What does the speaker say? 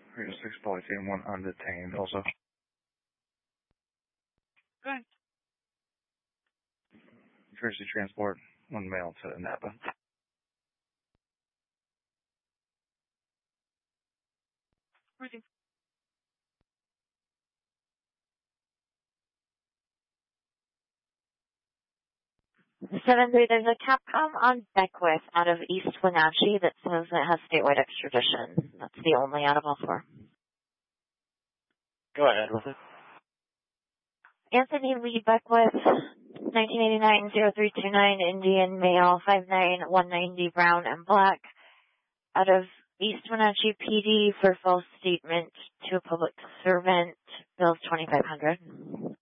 306 policy and 1 undetained also. Good. Jersey transport, 1 mail to Napa. Reading. There's a Capcom on Beckwith out of East Wenatchee that says it has statewide extradition. That's the only out of all 4. Go ahead with it. Anthony Lee Beckwith, 1989-0329, Indian male, 5'9", 190, brown and black, out of East Wenatchee PD for false statement to a public servant, bills $2,500.